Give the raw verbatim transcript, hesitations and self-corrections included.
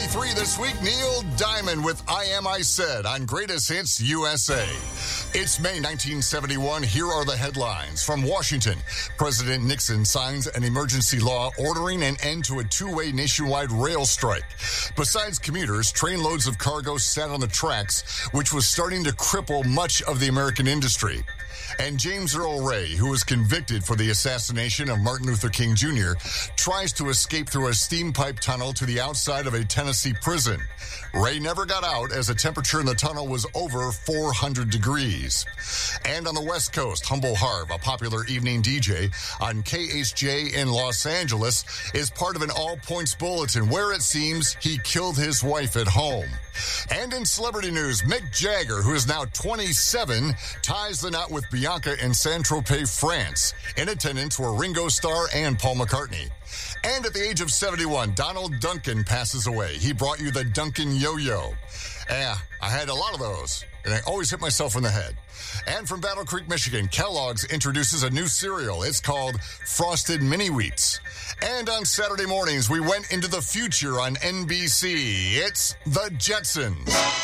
seventy-three this week, Neil Diamond with I Am I Said on Greatest Hits U S A. It's May nineteen seventy-one. Here are the headlines. From Washington, President Nixon signs an emergency law ordering an end to a two-way nationwide rail strike. Besides commuters, trainloads of cargo sat on the tracks, which was starting to cripple much of the American industry. And James Earl Ray, who was convicted for the assassination of Martin Luther King Junior, tries to escape through a steam pipe tunnel to the outside of a Tennessee prison. Ray never got out as the temperature in the tunnel was over four hundred degrees. And on the West Coast, Humble Harv, a popular evening D J on K H J in Los Angeles, is part of an all-points bulletin where it seems he killed his wife at home. And in celebrity news, Mick Jagger, who is now twenty-seven, ties the knot with Bianca in Saint-Tropez, France. In attendance were Ringo Starr and Paul McCartney. And at the age of seventy-one, Donald Duncan passes away. He brought you the Duncan Yo-Yo. Yeah, I had a lot of those, and I always hit myself in the head. And from Battle Creek, Michigan, Kellogg's introduces a new cereal. It's called Frosted Mini Wheats. And on Saturday mornings, we went into the future on N B C. It's The Jetsons.